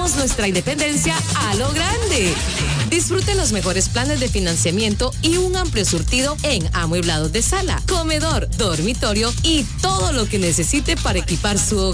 celebramos nuestra independencia a lo grande. Disfrute los mejores planes de financiamiento y un amplio surtido en amueblados de sala, comedor, dormitorio y todo lo que necesite para equipar su hogar.